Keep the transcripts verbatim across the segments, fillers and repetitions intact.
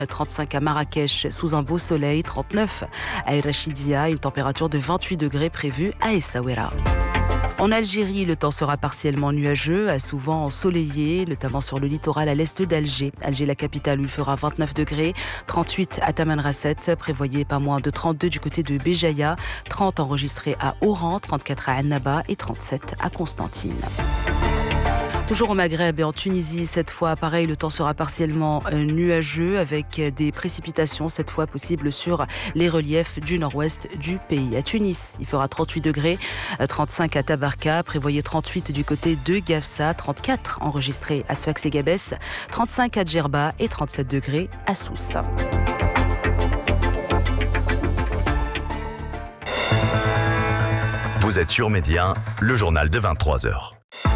trente-cinq à Marrakech sous un beau soleil, trente-neuf à El Rachidia, une température de vingt-huit degrés prévue à Essaouira. En Algérie, le temps sera partiellement nuageux, à souvent ensoleillé, notamment sur le littoral à l'est d'Alger. Alger, la capitale, où il fera vingt-neuf degrés, trente-huit à Tamanrasset, prévoyez pas moins de trente-deux du côté de Béjaïa, trente enregistrés à Oran, trente-quatre à Annaba et trente-sept à Constantine. Toujours au Maghreb et en Tunisie, cette fois, pareil, le temps sera partiellement nuageux avec des précipitations, cette fois possibles sur les reliefs du nord-ouest du pays. À Tunis, il fera trente-huit degrés, trente-cinq à Tabarka, prévoyez trente-huit du côté de Gafsa, trente-quatre enregistrés à Sfax et Gabès, trente-cinq à Djerba et trente-sept degrés à Sousse. Vous êtes sur Média, le journal de vingt-trois heures.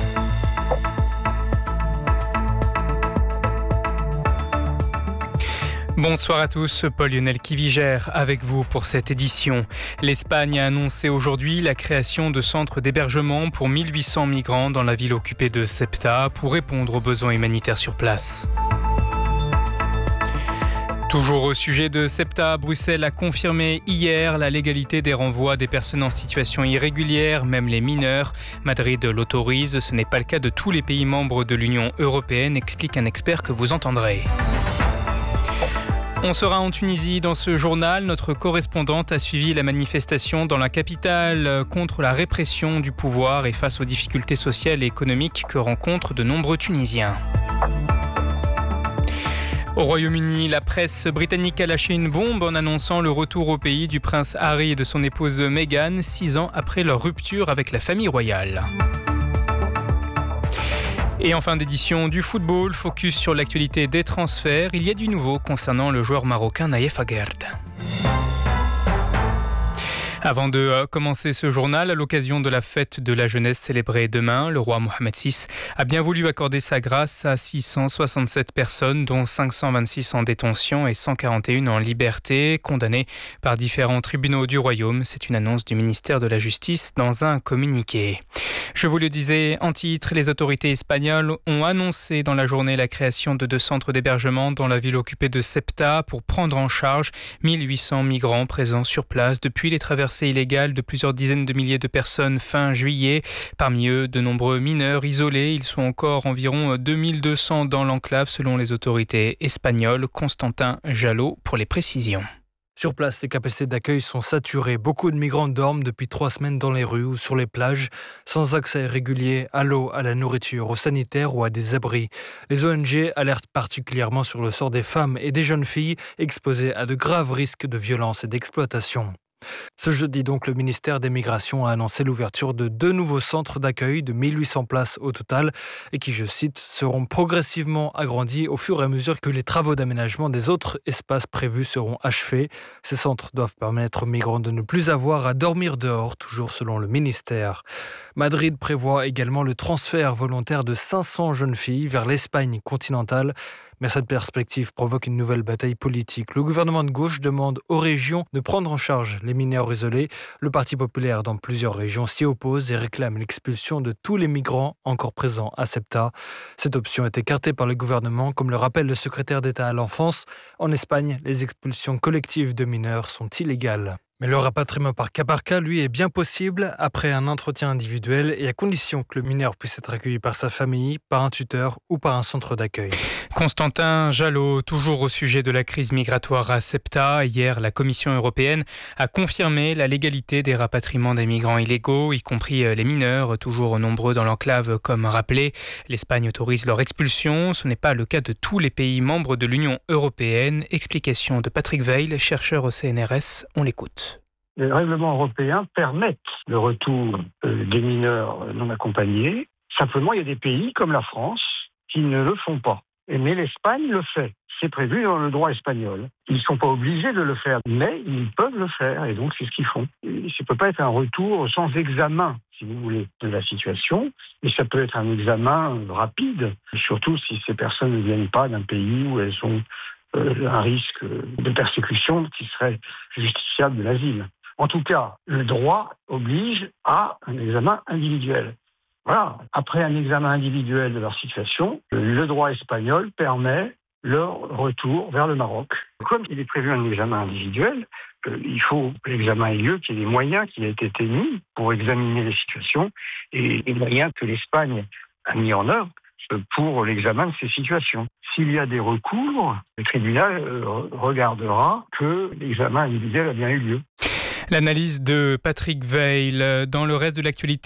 Bonsoir à tous, Paul-Lionel Kivigère avec vous pour cette édition. L'Espagne a annoncé aujourd'hui la création de centres d'hébergement pour mille huit cents migrants dans la ville occupée de Ceuta pour répondre aux besoins humanitaires sur place. Toujours au sujet de Ceuta, Bruxelles a confirmé hier la légalité des renvois des personnes en situation irrégulière, même les mineurs. Madrid l'autorise, ce n'est pas le cas de tous les pays membres de l'Union européenne, explique un expert que vous entendrez. On sera en Tunisie dans ce journal. Notre correspondante a suivi la manifestation dans la capitale contre la répression du pouvoir et face aux difficultés sociales et économiques que rencontrent de nombreux Tunisiens. Au Royaume-Uni, la presse britannique a lâché une bombe en annonçant le retour au pays du prince Harry et de son épouse Meghan, six ans après leur rupture avec la famille royale. Et en fin d'édition du football, focus sur l'actualité des transferts. Il y a du nouveau concernant le joueur marocain Naïef Aguerd. Avant de commencer ce journal, à l'occasion de la fête de la jeunesse célébrée demain, le roi Mohamed six a bien voulu accorder sa grâce à six cent soixante-sept personnes, dont cinq cent vingt-six en détention et cent quarante et une en liberté, condamnées par différents tribunaux du royaume. C'est une annonce du ministère de la Justice dans un communiqué. Je vous le disais en titre, les autorités espagnoles ont annoncé dans la journée la création de deux centres d'hébergement dans la ville occupée de Ceuta pour prendre en charge mille huit cents migrants présents sur place depuis les traversées illégales de plusieurs dizaines de milliers de personnes fin juillet. Parmi eux, de nombreux mineurs isolés. Ils sont encore environ deux mille deux cents dans l'enclave selon les autorités espagnoles. Constantin Jalot pour les précisions. Sur place, les capacités d'accueil sont saturées. Beaucoup de migrants dorment depuis trois semaines dans les rues ou sur les plages, sans accès régulier à l'eau, à la nourriture, aux sanitaires ou à des abris. Les O N G alertent particulièrement sur le sort des femmes et des jeunes filles exposées à de graves risques de violence et d'exploitation. Ce jeudi donc, le ministère des Migrations a annoncé l'ouverture de deux nouveaux centres d'accueil de mille huit cents places au total et qui, je cite, seront progressivement agrandis au fur et à mesure que les travaux d'aménagement des autres espaces prévus seront achevés. Ces centres doivent permettre aux migrants de ne plus avoir à dormir dehors, toujours selon le ministère. Madrid prévoit également le transfert volontaire de cinq cents jeunes filles vers l'Espagne continentale. Mais cette perspective provoque une nouvelle bataille politique. Le gouvernement de gauche demande aux régions de prendre en charge les mineurs isolés. Le Parti populaire dans plusieurs régions s'y oppose et réclame l'expulsion de tous les migrants encore présents à Ceuta. Cette option est écartée par le gouvernement, comme le rappelle le secrétaire d'État à l'enfance. En Espagne, les expulsions collectives de mineurs sont illégales. Mais le rapatriement par cas par cas, lui, est bien possible après un entretien individuel et à condition que le mineur puisse être accueilli par sa famille, par un tuteur ou par un centre d'accueil. Constantin Jalot, toujours au sujet de la crise migratoire à Ceuta. Hier, la Commission européenne a confirmé la légalité des rapatriements des migrants illégaux, y compris les mineurs, toujours nombreux dans l'enclave comme rappelé. L'Espagne autorise leur expulsion. Ce n'est pas le cas de tous les pays membres de l'Union européenne. Explication de Patrick Veil, chercheur au C N R S. On l'écoute. Les règlements européens permettent le retour euh, des mineurs non accompagnés. Simplement, il y a des pays comme la France qui ne le font pas. Mais l'Espagne le fait. C'est prévu dans le droit espagnol. Ils ne sont pas obligés de le faire, mais ils peuvent le faire. Et donc, c'est ce qu'ils font. Ça ne peut pas être un retour sans examen, si vous voulez, de la situation. Mais ça peut être un examen rapide, surtout si ces personnes ne viennent pas d'un pays où elles ont euh, un risque de persécution qui serait justifiable de l'asile. En tout cas, le droit oblige à un examen individuel. Voilà. Après un examen individuel de leur situation, le droit espagnol permet leur retour vers le Maroc. Comme il est prévu un examen individuel, euh, il faut que l'examen ait lieu, qu'il y ait des moyens qui aient été mis pour examiner les situations et les moyens que l'Espagne a mis en œuvre pour l'examen de ces situations. S'il y a des recours, le tribunal euh, regardera que l'examen individuel a bien eu lieu. L'analyse de Patrick Veil. Dans le reste de l'actualité,